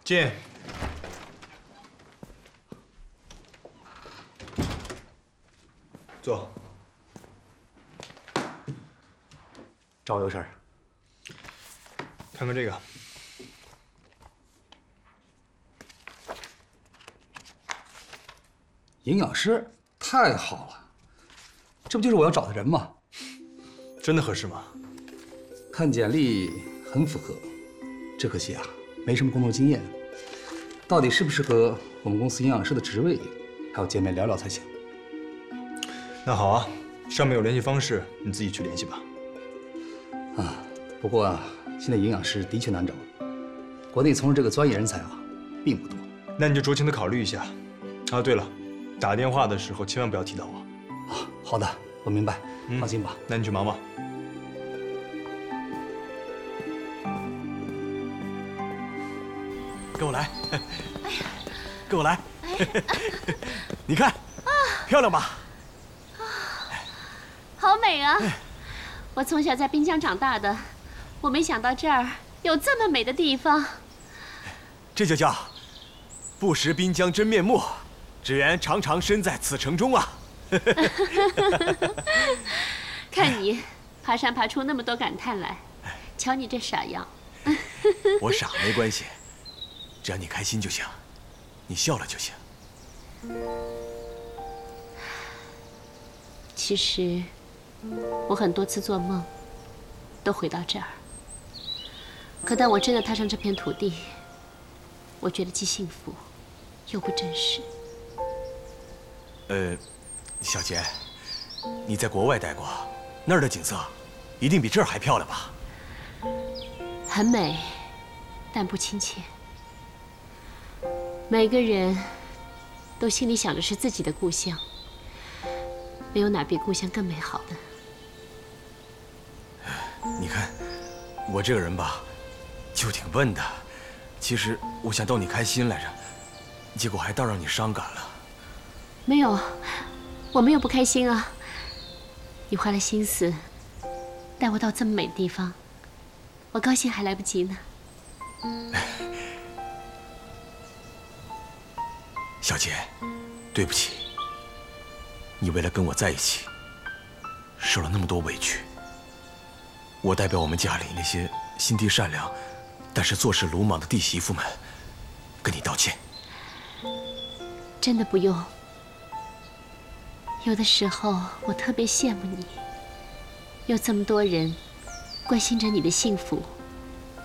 进。坐。 找我有事儿？ 看看这个。 营养师太好了，这不就是我要找的人吗？ 真的合适吗？ 看简历很符合，只可惜啊，没什么工作经验。到底适不适合我们公司营养师的职位，还要见面聊聊才行。 那好啊，上面有联系方式，你自己去联系吧。 啊，不过啊，现在营养师的确难找，国内从事这个专业人才啊，并不多。 那你就酌情的考虑一下。啊，对了，打电话的时候千万不要提到我。 啊，好的，我明白，放心吧。 那你去忙吧。 跟我来，跟我来，你看，漂亮吧？ 好美啊！我从小在滨江长大的，我没想到这儿有这么美的地方。 这就叫不识滨江真面目，只缘常常身在此城中啊！ 看你爬山爬出那么多感叹来，瞧你这傻样。 我傻没关系，只要你开心就行，你笑了就行。 其实，我很多次做梦，都回到这儿。可当我真的踏上这片土地，我觉得既幸福，又不真实。 小杰，你在国外待过，那儿的景色一定比这儿还漂亮吧？ 很美，但不亲切。每个人都心里想的是自己的故乡，没有哪比故乡更美好的。 你看，我这个人吧，就挺笨的。其实我想逗你开心来着，结果还倒让你伤感了。 没有，我没有不开心啊。你花了心思带我到这么美的地方，我高兴还来不及呢。 小杰，对不起，你为了跟我在一起，受了那么多委屈。我代表我们家里那些心地善良，但是做事鲁莽的弟媳妇们，跟你道歉。 真的不用。有的时候我特别羡慕你，有这么多人关心着你的幸福。